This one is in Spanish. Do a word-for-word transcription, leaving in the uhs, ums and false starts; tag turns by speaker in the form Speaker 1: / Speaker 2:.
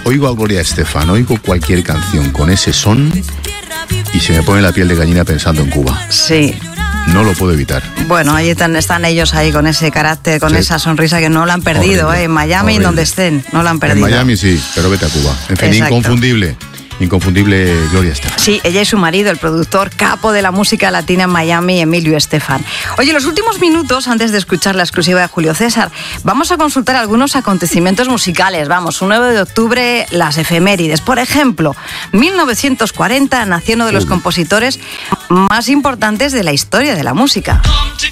Speaker 1: oigo a Gloria Estefan, oigo cualquier canción con ese son y se me pone la piel de gallina pensando en Cuba.
Speaker 2: Sí.
Speaker 1: No lo puedo evitar.
Speaker 2: Bueno, ahí están, están ellos ahí con ese carácter, con
Speaker 1: sí.
Speaker 2: esa sonrisa que no la han perdido,
Speaker 1: Horrible.
Speaker 2: ¿eh? En Miami,
Speaker 1: Horrible.
Speaker 2: donde estén, no la han perdido.
Speaker 1: En Miami sí, pero vete a Cuba. En fin,
Speaker 2: Exacto.
Speaker 1: inconfundible. Inconfundible Gloria Estefan.
Speaker 2: Sí, ella y su marido, el productor capo de la música latina en Miami, Emilio Estefan. Oye, los últimos minutos, antes de escuchar la exclusiva de Julio César, vamos a consultar algunos acontecimientos musicales. Vamos, un nueve de octubre, las efemérides. Por ejemplo, mil novecientos cuarenta nació uno de los compositores más importantes de la historia de la música.